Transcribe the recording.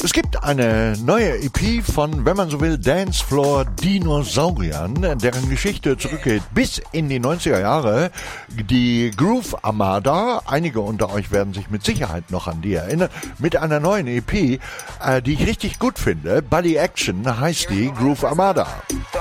Es gibt eine neue EP von, wenn man so will, Dancefloor Dinosauriern, deren Geschichte zurückgeht bis in die 90er Jahre. Die Groove Armada, einige unter euch werden sich mit Sicherheit noch an die erinnern, mit einer neuen EP, die ich richtig gut finde. Body Action heißt die, Groove Armada.